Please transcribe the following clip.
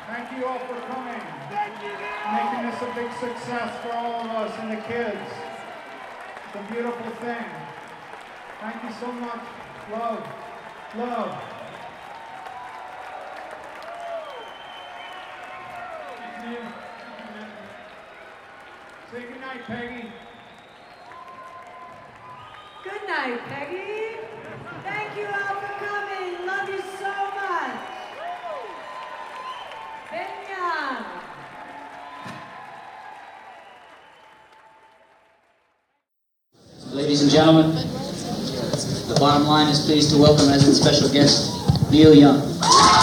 Thank you all for coming. Making this a big success for all of us and the kids. It's a beautiful thing. Thank you so much. Love. Love. Say good night, Peggy. Good night, Peggy. Thank you all for coming. Love you so much. Benya. Ladies and gentlemen, the bottom line is pleased to welcome as its special guest, Neil Young.